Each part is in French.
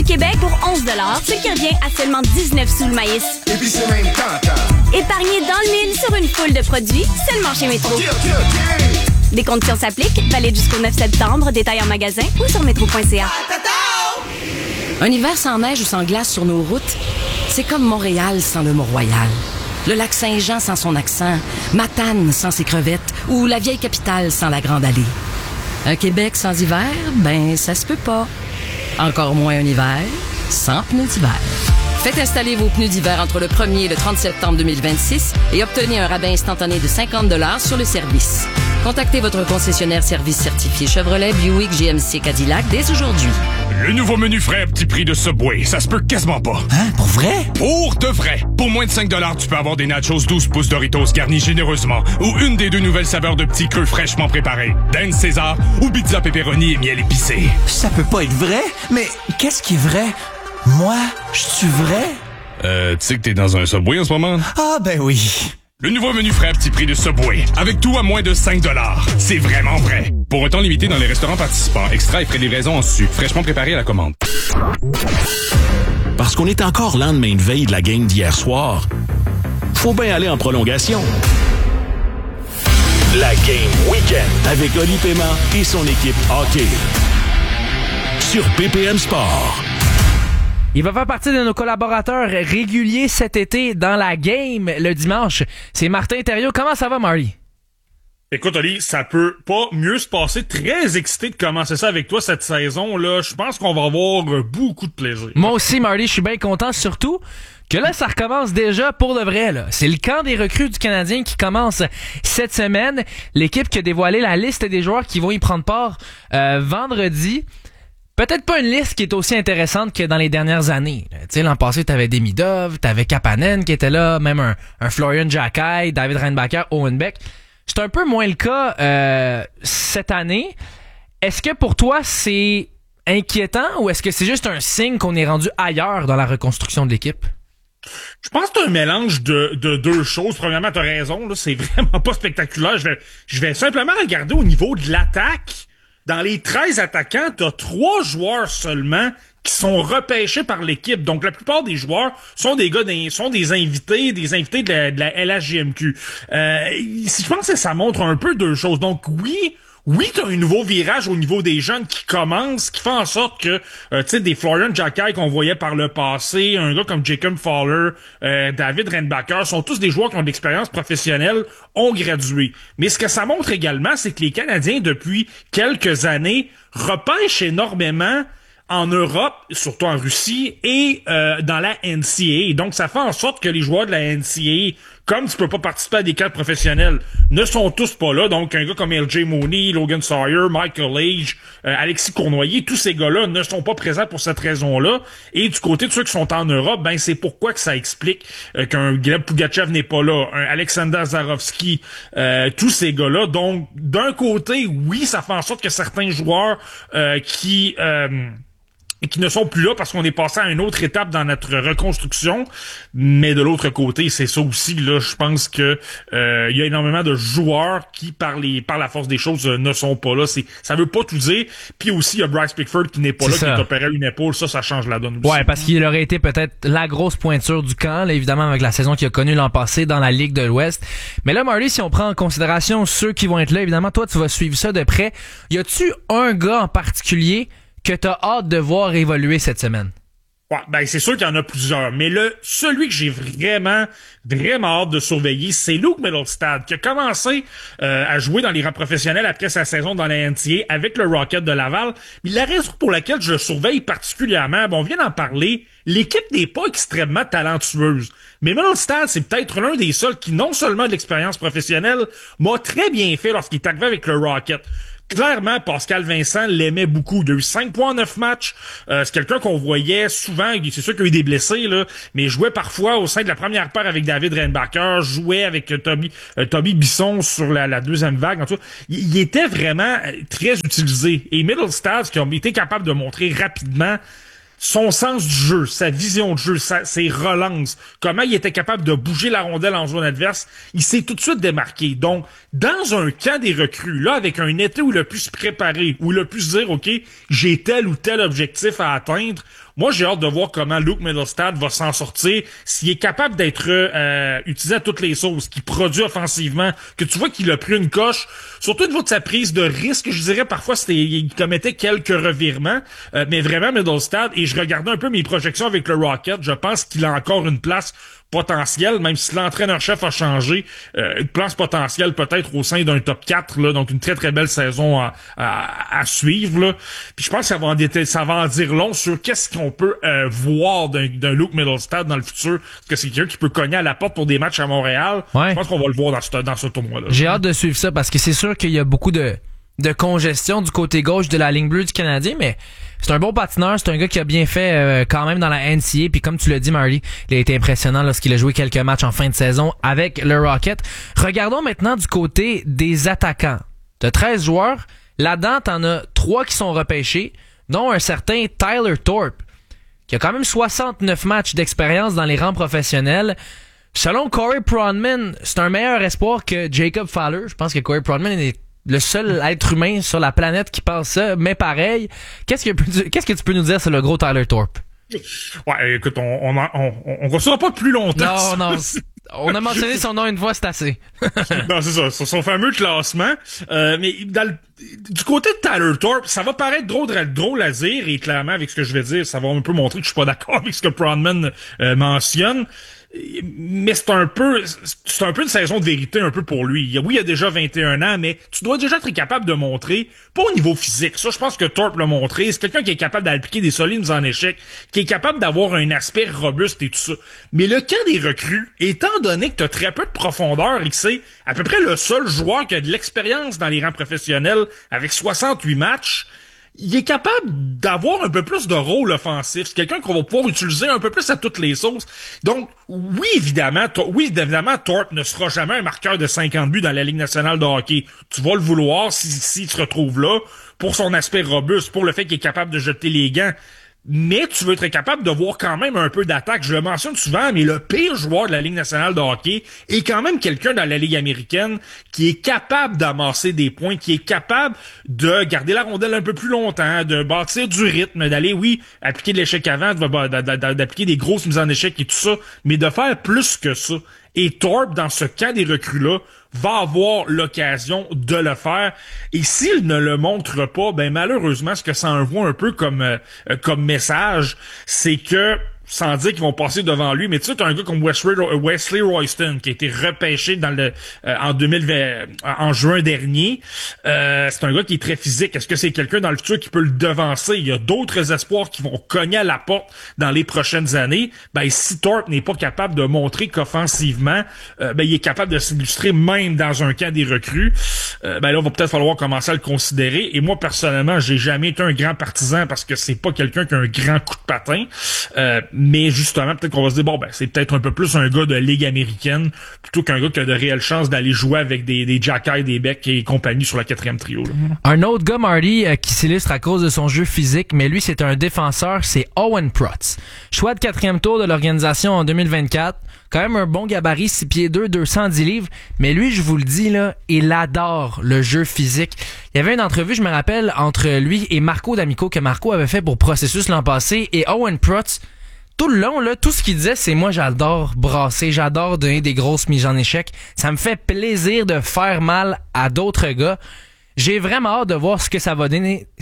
Québec pour 11 $, ce qui revient à seulement 19 sous le maïs. Et puis c'est même tentant. Épargnez dans le mille sur une foule de produits seulement chez Métro. OK. Des conditions s'appliquent, valide jusqu'au 9 septembre, détail en magasin ou sur métro.ca. Un hiver sans neige ou sans glace sur nos routes, c'est comme Montréal sans le Mont-Royal. Le lac Saint-Jean sans son accent, Matane sans ses crevettes ou la vieille capitale sans la Grande Allée. Un Québec sans hiver, ben ça se peut pas. Encore moins un hiver sans pneus d'hiver. Faites installer vos pneus d'hiver entre le 1er et le 30 septembre 2026 et obtenez un rabais instantané de 50 $ sur le service. Contactez votre concessionnaire service certifié Chevrolet, Buick, GMC, Cadillac dès aujourd'hui. Le nouveau menu frais à petit prix de Subway, ça se peut quasiment pas. Hein? Pour vrai? Pour de vrai. Pour moins de 5 $, tu peux avoir des nachos 12 pouces Doritos garnis généreusement ou une des 2 nouvelles saveurs de petits queues fraîchement préparés. Dance César ou pizza pepperoni et miel épicé. Ça peut pas être vrai? Mais qu'est-ce qui est vrai? Moi, je suis vrai? Tu sais que t'es dans un Subway en ce moment? Ah, ben oui. Le nouveau menu frais à petit prix de Subway. Avec tout à moins de 5 $. C'est vraiment vrai. Pour un temps limité dans les restaurants participants, extra et frais de livraison en su, fraîchement préparé à la commande. Parce qu'on est encore lendemain de veille de la game d'hier soir, faut bien aller en prolongation. La game week-end avec Oli Paiement et son équipe hockey. Sur BPM Sport. Il va faire partie de nos collaborateurs réguliers cet été dans la game le dimanche. C'est Martin Thériault. Comment ça va, Marty? Écoute, Oli, ça peut pas mieux se passer. Très excité de commencer ça avec toi cette saison-là. Je pense qu'on va avoir beaucoup de plaisir. Moi aussi, Marty, je suis bien content, surtout que là, ça recommence déjà pour de vrai, là. C'est le camp des recrues du Canadien qui commence cette semaine. L'équipe qui a dévoilé la liste des joueurs qui vont y prendre part vendredi. Peut-être pas une liste qui est aussi intéressante que dans les dernières années. Tu sais, l'an passé, t'avais Demidov, t'avais Kapanen qui était là, même un Florian Jacquet, David Reinbacher, Owen Beck. C'est un peu moins le cas cette année. Est-ce que pour toi, c'est inquiétant ou est-ce que c'est juste un signe qu'on est rendu ailleurs dans la reconstruction de l'équipe? Je pense que c'est un mélange de deux choses. Premièrement, t'as raison, là, c'est vraiment pas spectaculaire. Je vais simplement regarder au niveau de l'attaque. Dans les 13 attaquants, t'as 3 joueurs seulement qui sont repêchés par l'équipe. Donc, la plupart des joueurs sont des gars, sont des invités de la LHJMQ. Je pense que ça montre un peu deux choses. Donc, oui, t'as un nouveau virage au niveau des jeunes qui commence, qui fait en sorte que, tu sais, des Florian Jacquet qu'on voyait par le passé, un gars comme Jacob Fowler, David Reinbacher, sont tous des joueurs qui ont de l'expérience professionnelle, ont gradué. Mais ce que ça montre également, c'est que les Canadiens, depuis quelques années, repêchent énormément en Europe, surtout en Russie, et dans la NCAA. Donc, ça fait en sorte que les joueurs de la NCAA, comme tu peux pas participer à des cadres professionnels, ne sont tous pas là. Donc, un gars comme LJ Mooney, Logan Sawyer, Michael Age, Alexis Cournoyer, tous ces gars-là ne sont pas présents pour cette raison-là. Et du côté de ceux qui sont en Europe, ben c'est pourquoi que ça explique qu'un Gleb Pugachev n'est pas là, un Alexander Zarovski, tous ces gars-là. Donc, d'un côté, oui, ça fait en sorte que certains joueurs qui ne sont plus là parce qu'on est passé à une autre étape dans notre reconstruction, mais de l'autre côté, c'est ça aussi, là, je pense que il y a énormément de joueurs qui, par la force des choses, ne sont pas là. Ça veut pas tout dire. Puis aussi, il y a Bryce Pickford qui n'est pas là, qui est opéré à une épaule. Ça change la donne aussi. Ouais, parce qu'il aurait été peut-être la grosse pointure du camp, là, évidemment, avec la saison qu'il a connue l'an passé dans la Ligue de l'Ouest. Mais là, Marty, si on prend en considération ceux qui vont être là, évidemment, toi, tu vas suivre ça de près. Y a-tu un gars en particulier que t'as hâte de voir évoluer cette semaine? Ouais, ben c'est sûr qu'il y en a plusieurs, mais celui que j'ai vraiment hâte de surveiller, c'est Luke Mittelstadt, qui a commencé à jouer dans les rangs professionnels après sa saison dans la NCAA avec le Rocket de Laval. Mais la raison pour laquelle je le surveille particulièrement, bon, on vient d'en parler, l'équipe n'est pas extrêmement talentueuse. Mais Mittelstadt, c'est peut-être l'un des seuls qui, non seulement de l'expérience professionnelle, m'a très bien fait lorsqu'il est arrivé avec le Rocket. Clairement, Pascal Vincent l'aimait beaucoup. Il a eu 5 points en 9 matchs. C'est quelqu'un qu'on voyait souvent. C'est sûr qu'il y a eu des blessés, là, mais il jouait parfois au sein de la première paire avec David Reinbacher, jouait avec Toby Bisson sur la deuxième vague. En tout cas, il était vraiment très utilisé. Et Mittelstadt, qui a été capable de montrer rapidement son sens du jeu, sa vision de jeu, ses relances, comment il était capable de bouger la rondelle en zone adverse, il s'est tout de suite démarqué. Donc, dans un camp des recrues, là, avec un été où il a pu se préparer, où il a pu se dire, OK, j'ai tel ou tel objectif à atteindre, Moi, j'ai hâte de voir comment Luke Mittelstadt va s'en sortir, s'il est capable d'être utilisé à toutes les sauces, qu'il produit offensivement, que tu vois qu'il a pris une coche, surtout au niveau de sa prise de risque, je dirais parfois il commettait quelques revirements, mais vraiment Mittelstadt, et je regardais un peu mes projections avec le Rocket, je pense qu'il a encore une place potentielle, même si l'entraîneur-chef a changé, une place potentielle peut-être au sein d'un top 4, là, donc une très très belle saison à suivre. Là. Puis je pense que ça va en dire long sur qu'est-ce qu'on peut voir d'un Luke Mittelstadt dans le futur. Est-ce que c'est quelqu'un qui peut cogner à la porte pour des matchs à Montréal? Ouais. Je pense qu'on va le voir dans ce tournoi-là. J'ai hâte de suivre ça parce que c'est sûr qu'il y a beaucoup de congestion du côté gauche de la ligne bleue du Canadien, mais c'est un bon patineur, c'est un gars qui a bien fait quand même dans la NCAA, puis comme tu l'as dit, Marty, il a été impressionnant lorsqu'il a joué quelques matchs en fin de saison avec le Rocket. Regardons maintenant du côté des attaquants. T'as 13 joueurs, là-dedans t'en as 3 qui sont repêchés, dont un certain Tyler Thorpe, qui a quand même 69 matchs d'expérience dans les rangs professionnels. Selon Corey Pronman, c'est un meilleur espoir que Jacob Fowler. Je pense que Corey Pronman est le seul être humain sur la planète qui pense ça, mais pareil. Qu'est-ce que tu peux nous dire sur le gros Tyler Thorpe? Ouais, écoute, on restera pas plus longtemps. Non, on a mentionné son nom une fois, c'est assez. Non, c'est ça, son fameux classement. Mais du côté de Tyler Thorpe, ça va paraître drôle à dire, et clairement, avec ce que je vais dire, ça va un peu montrer que je suis pas d'accord avec ce que Pronman mentionne. Mais c'est un peu une saison de vérité un peu pour lui. Oui, il a déjà 21 ans, mais tu dois déjà être capable de montrer, pas au niveau physique. Ça, je pense que Thorpe l'a montré. C'est quelqu'un qui est capable d'appliquer des solides mises en échec, qui est capable d'avoir un aspect robuste et tout ça. Mais le cas des recrues, étant donné que tu as très peu de profondeur et que c'est à peu près le seul joueur qui a de l'expérience dans les rangs professionnels avec 68 matchs, il est capable d'avoir un peu plus de rôle offensif. C'est quelqu'un qu'on va pouvoir utiliser un peu plus à toutes les sauces. Donc, oui, évidemment, Thorpe ne sera jamais un marqueur de 50 buts dans la Ligue nationale de hockey. Tu vas le vouloir s'il se retrouve là, pour son aspect robuste, pour le fait qu'il est capable de jeter les gants. Mais tu veux être capable de voir quand même un peu d'attaque. Je le mentionne souvent, mais le pire joueur de la Ligue nationale de hockey est quand même quelqu'un dans la Ligue américaine qui est capable d'amasser des points, qui est capable de garder la rondelle un peu plus longtemps, de bâtir du rythme, d'aller, oui, appliquer de l'échec avant, d'appliquer des grosses mises en échec et tout ça, mais de faire plus que ça. Et Thorpe, dans ce cas des recrues-là, va avoir l'occasion de le faire. Et s'il ne le montre pas, ben malheureusement, ce que ça envoie un peu comme message, c'est que, sans dire qu'ils vont passer devant lui, mais tu sais, t'as un gars comme Wesley Royston qui a été repêché en juin dernier. C'est un gars qui est très physique. Est-ce que c'est quelqu'un dans le futur qui peut le devancer? Il y a d'autres espoirs qui vont cogner à la porte dans les prochaines années. Ben, si Thorpe n'est pas capable de montrer qu'offensivement, il est capable de s'illustrer même dans un camp des recrues, là, il va peut-être falloir commencer à le considérer. Et moi, personnellement, j'ai jamais été un grand partisan parce que c'est pas quelqu'un qui a un grand coup de patin. Mais justement, peut-être qu'on va se dire, bon, ben, c'est peut-être un peu plus un gars de Ligue américaine plutôt qu'un gars qui a de réelles chances d'aller jouer avec des Jacky, des Beck et compagnie sur la 4e trio. Là. Un autre gars, Marty, qui s'illustre à cause de son jeu physique, mais lui, c'est un défenseur, c'est Owen Protz. Choix de 4e tour de l'organisation en 2024. Quand même un bon gabarit, 6 pieds 2, 210 livres. Mais lui, je vous le dis, là, il adore le jeu physique. Il y avait une entrevue, je me rappelle, entre lui et Marco D'Amico, que Marco avait fait pour Processus l'an passé. Et Owen Protz, tout le long, là, tout ce qu'il disait, c'est moi, j'adore brasser, j'adore donner des grosses mises en échec. Ça me fait plaisir de faire mal à d'autres gars. J'ai vraiment hâte de voir ce que ça va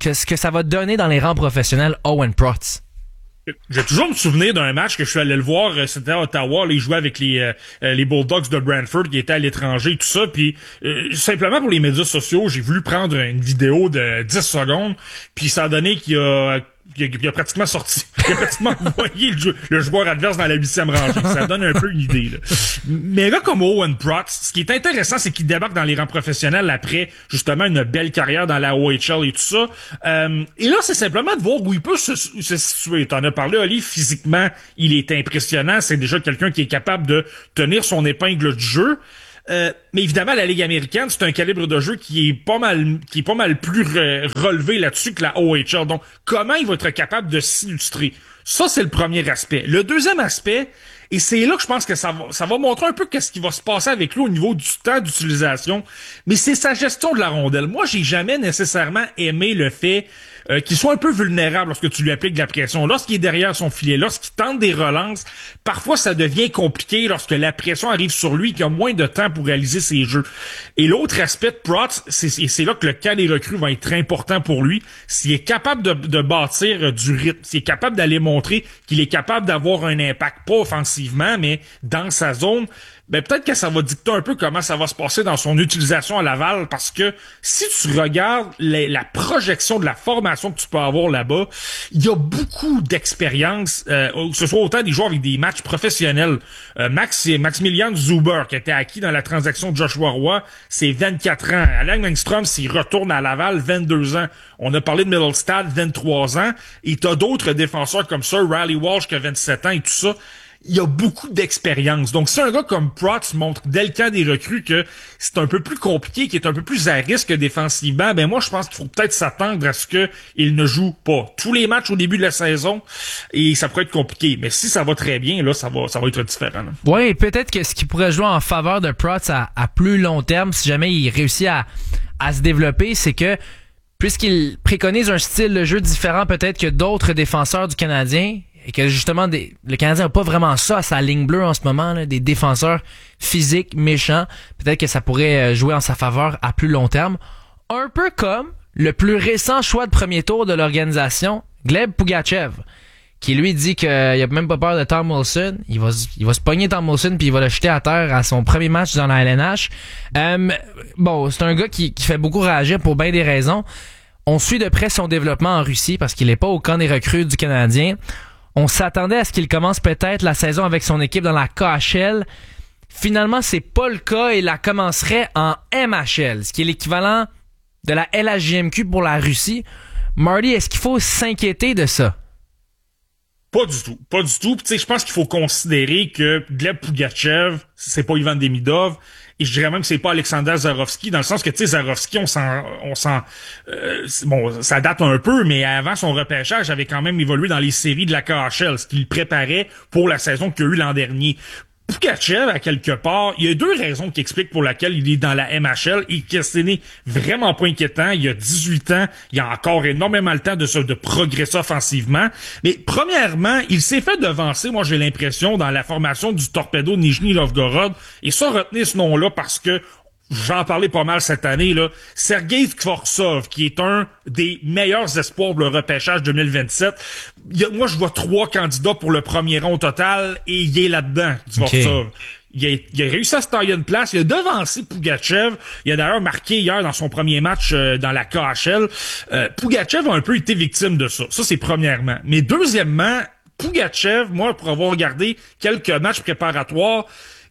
donner dans les rangs professionnels, Owen Protz. Je vais toujours me souvenir d'un match que je suis allé le voir, c'était à Ottawa, là, il jouait avec les Bulldogs de Brantford qui étaient à l'étranger et tout ça, puis simplement pour les médias sociaux, j'ai voulu prendre une vidéo de 10 secondes, puis ça a donné qu'il a pratiquement sorti. Il a pratiquement envoyé le joueur adverse dans la 8e rangée. Ça donne un peu une idée, là. Mais un gars comme Owen Protz, ce qui est intéressant, c'est qu'il débarque dans les rangs professionnels après, justement, une belle carrière dans la OHL et tout ça. Et là, c'est simplement de voir où il peut se situer. T'en as parlé, Oli, physiquement, il est impressionnant. C'est déjà quelqu'un qui est capable de tenir son épingle du jeu. Mais évidemment, la Ligue américaine, c'est un calibre de jeu qui est pas mal plus relevé là-dessus que la OHL. Donc, comment il va être capable de s'illustrer? Ça, c'est le premier aspect. Le deuxième aspect, et c'est là que je pense que ça va montrer un peu qu'est-ce qui va se passer avec lui au niveau du temps d'utilisation, mais c'est sa gestion de la rondelle. Moi, j'ai jamais nécessairement aimé le fait qu'il soit un peu vulnérable lorsque tu lui appliques de la pression. Lorsqu'il est derrière son filet, lorsqu'il tente des relances, parfois ça devient compliqué lorsque la pression arrive sur lui, qu'il a moins de temps pour réaliser ses jeux. Et l'autre aspect de Protz, c'est là que le camp des recrues va être important pour lui. S'il est capable de bâtir du rythme, s'il est capable d'aller montrer qu'il est capable d'avoir un impact, pas offensivement, mais dans sa zone, ben peut-être que ça va dicter un peu comment ça va se passer dans son utilisation à Laval, parce que si tu regardes la projection de la formation que tu peux avoir là-bas, il y a beaucoup d'expérience, que ce soit autant des joueurs avec des matchs professionnels. Maximilian Zuber, qui était acquis dans la transaction de Joshua Roy, c'est 24 ans. Alain Engstrom, s'il retourne à Laval, 22 ans. On a parlé de Middlestad, 23 ans. Et t'as d'autres défenseurs comme ça, Riley Walsh qui a 27 ans et tout ça. Il y a beaucoup d'expérience. Donc, si un gars comme Protz montre dès le camp des recrues que c'est un peu plus compliqué, qu'il est un peu plus à risque défensivement, ben moi, je pense qu'il faut peut-être s'attendre à ce qu'il ne joue pas tous les matchs au début de la saison, et ça pourrait être compliqué. Mais si ça va très bien, là, ça va être différent. Oui, peut-être que ce qui pourrait jouer en faveur de Protz à plus long terme, si jamais il réussit à se développer, c'est que puisqu'il préconise un style de jeu différent peut-être que d'autres défenseurs du Canadien, et que justement le Canadien n'a pas vraiment ça à sa ligne bleue en ce moment, là, des défenseurs physiques, méchants, peut-être que ça pourrait jouer en sa faveur à plus long terme. Un peu comme le plus récent choix de premier tour de l'organisation, Gleb Pugachev, qui lui dit qu'il a même pas peur de Tom Wilson. Il va se pogner Tom Wilson puis il va le jeter à terre à son premier match dans la LNH. Bon, c'est un gars qui fait beaucoup réagir pour bien des raisons. On suit de près son développement en Russie parce qu'il est pas au camp des recrues du Canadien. On s'attendait à ce qu'il commence peut-être la saison avec son équipe dans la KHL. Finalement, c'est pas le cas et il la commencerait en MHL, ce qui est l'équivalent de la LHJMQ pour la Russie. Marty, est-ce qu'il faut s'inquiéter de ça? Pas du tout. Puis, tu sais, je pense qu'il faut considérer que Gleb Pugachev, c'est pas Ivan Demidov, et je dirais même que c'est pas Alexander Zarovski, dans le sens que, tu sais, Zarovski, bon, ça date un peu, mais avant son repêchage, avait quand même évolué dans les séries de la KHL, ce qui le préparait pour la saison qu'il y a eu l'an dernier. Pugachev, à quelque part, il y a deux raisons qui expliquent pour laquelle il est dans la MHL et que ce n'est vraiment pas inquiétant. Il y a 18 ans, il a encore énormément le temps de progresser offensivement. Mais premièrement, il s'est fait devancer, moi j'ai l'impression, dans la formation du Torpedo de Nijni Novgorod. Et ça, retenez ce nom-là parce que j'en parlais pas mal cette année, là. Sergei Skvorsov, qui est un des meilleurs espoirs pour le repêchage 2027. Moi, je vois 3 candidats pour le premier rang au total, et il est là-dedans, Skvorsov. Okay. Il a réussi à se tailler une place. Il a devancé Pugachev. Il a d'ailleurs marqué hier dans son premier match dans la KHL. Pugachev a un peu été victime de ça. Ça, c'est premièrement. Mais deuxièmement, Pugachev, moi, pour avoir regardé quelques matchs préparatoires,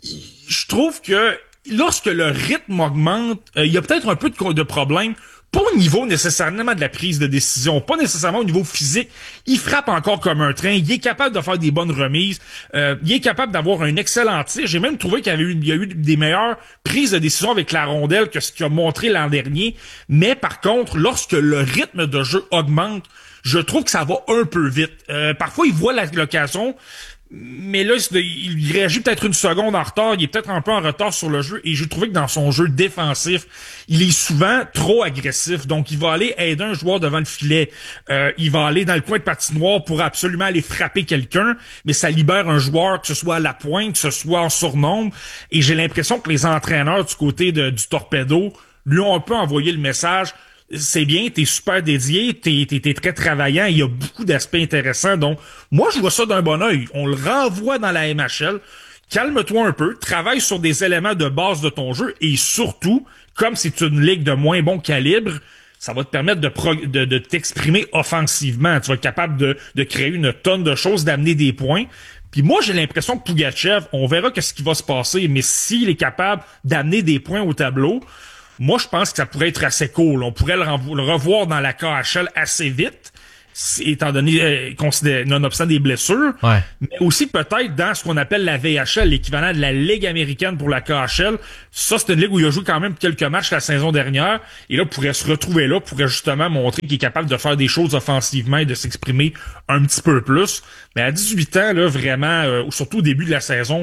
je trouve que lorsque le rythme augmente, il y a peut-être un peu de problème, pas au niveau nécessairement de la prise de décision, pas nécessairement au niveau physique. Il frappe encore comme un train, il est capable de faire des bonnes remises, il est capable d'avoir un excellent tir. J'ai même trouvé qu'il y a eu des meilleures prises de décision avec la rondelle que ce qu'il a montré l'an dernier. Mais par contre, lorsque le rythme de jeu augmente, je trouve que ça va un peu vite. Parfois, il voit l'occasion, mais là, il réagit peut-être une seconde en retard, il est peut-être un peu en retard sur le jeu, et j'ai trouvé que dans son jeu défensif, il est souvent trop agressif, donc il va aller aider un joueur devant le filet, il va aller dans le coin de patinoire pour absolument aller frapper quelqu'un, mais ça libère un joueur, que ce soit à la pointe, que ce soit en surnombre, et j'ai l'impression que les entraîneurs du côté du Torpedo lui ont un peu envoyé le message: c'est bien, t'es super dédié, t'es très travaillant, il y a beaucoup d'aspects intéressants, donc moi je vois ça d'un bon œil. On le renvoie dans la MHL, calme-toi un peu, travaille sur des éléments de base de ton jeu, et surtout, comme c'est une ligue de moins bon calibre, ça va te permettre de t'exprimer offensivement. Tu vas être capable de créer une tonne de choses, d'amener des points. Puis moi, j'ai l'impression que Pugachev, on verra qu'est-ce qui va se passer, mais s'il est capable d'amener des points au tableau, moi, je pense que ça pourrait être assez cool. On pourrait le revoir dans la KHL assez vite, étant donné, nonobstant des blessures. Ouais. Mais aussi peut-être dans ce qu'on appelle la VHL, l'équivalent de la Ligue américaine pour la KHL. Ça, c'est une ligue où il a joué quand même quelques matchs la saison dernière. Et là, pourrait se retrouver là, pourrait justement montrer qu'il est capable de faire des choses offensivement et de s'exprimer un petit peu plus. Mais à 18 ans, là, vraiment, surtout au début de la saison,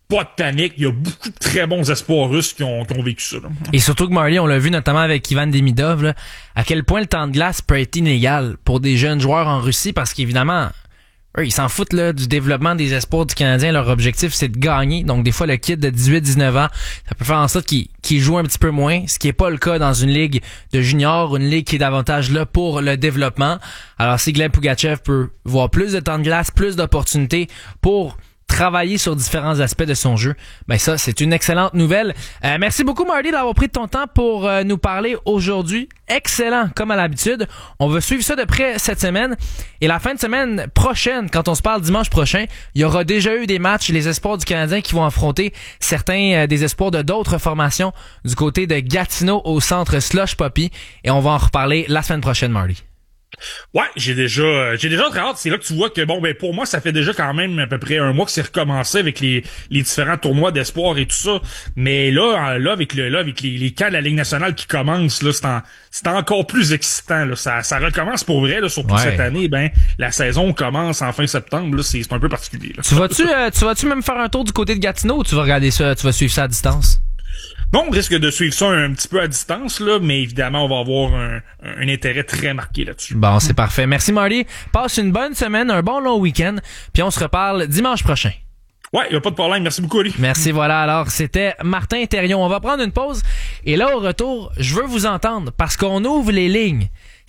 pas de panique. Il y a beaucoup de très bons espoirs russes qui ont vécu ça. Là. Et surtout que Marty, on l'a vu notamment avec Ivan Demidov, là, à quel point le temps de glace peut être inégal pour des jeunes joueurs en Russie parce qu'évidemment, eux, ils s'en foutent là, du développement des espoirs du Canadien. Leur objectif, c'est de gagner. Donc des fois, le kid de 18-19 ans, ça peut faire en sorte qu'il joue un petit peu moins, ce qui est pas le cas dans une ligue de juniors, une ligue qui est davantage là pour le développement. Alors si Gleb Pugachev peut voir plus de temps de glace, plus d'opportunités pour travailler sur différents aspects de son jeu, ben ça, c'est une excellente nouvelle. Merci beaucoup, Marty, d'avoir pris de ton temps pour nous parler aujourd'hui. Excellent, comme à l'habitude. On va suivre ça de près cette semaine. Et la fin de semaine prochaine, quand on se parle dimanche prochain, il y aura déjà eu des matchs, les espoirs du Canadien qui vont affronter certains des espoirs de d'autres formations du côté de Gatineau au centre Slush Poppy. Et on va en reparler la semaine prochaine, Marty. Ouais, j'ai déjà très hâte. C'est là que tu vois que pour moi, ça fait déjà quand même à peu près un mois que c'est recommencé avec les différents tournois d'espoir et tout ça. Mais là, avec les camps de la Ligue nationale qui commencent, là, c'est encore plus excitant, là. Ça recommence pour vrai, là, surtout cette année. La saison commence en fin septembre, là. C'est un peu particulier, là. Tu vas-tu même faire un tour du côté de Gatineau ou tu vas regarder ça, tu vas suivre ça à distance? Bon, on risque de suivre ça un petit peu à distance, là, mais évidemment, on va avoir un intérêt très marqué là-dessus. Bon, c'est parfait. Merci, Marty. Passe une bonne semaine, un bon long week-end, puis on se reparle dimanche prochain. Ouais, y a pas de problème. Merci beaucoup, Ali. Merci, voilà. Alors, c'était Martin Thériault. On va prendre une pause. Et là, au retour, je veux vous entendre parce qu'on ouvre les lignes.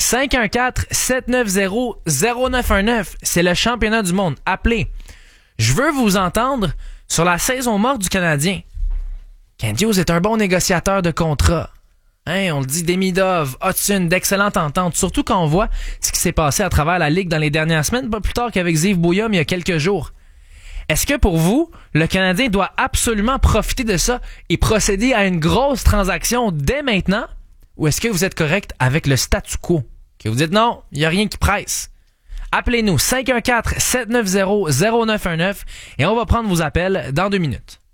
514-790-0919. C'est le championnat du monde. Appelez. Je veux vous entendre sur la saison morte du Canadien. Kent Hughes est un bon négociateur de contrat. On le dit, Demidov, Hudson, d'excellentes ententes. Surtout quand on voit ce qui s'est passé à travers la Ligue dans les dernières semaines, pas plus tard qu'avec Ziv Bouillum il y a quelques jours. Est-ce que pour vous, le Canadien doit absolument profiter de ça et procéder à une grosse transaction dès maintenant? Ou est-ce que vous êtes correct avec le statu quo? Que vous dites non, il n'y a rien qui presse. Appelez-nous 514-790-0919 et on va prendre vos appels dans 2 minutes.